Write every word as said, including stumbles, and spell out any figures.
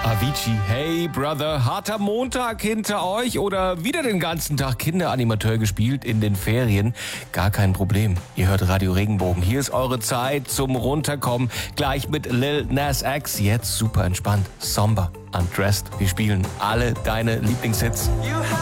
Avicii, hey Brother, harter Montag hinter euch oder wieder den ganzen Tag Kinderanimateur gespielt in den Ferien? Gar kein Problem. Ihr hört Radio Regenbogen. Hier ist eure Zeit zum Runterkommen. Gleich mit Lil Nas X. Jetzt super entspannt. Somber, Undressed. Wir spielen alle deine Lieblingshits.